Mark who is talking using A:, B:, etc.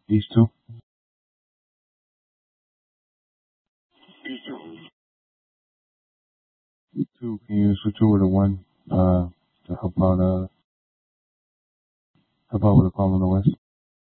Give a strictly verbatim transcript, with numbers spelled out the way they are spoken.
A: These two. Two. Can you switch over to one uh, to help out uh help out with the call on the West?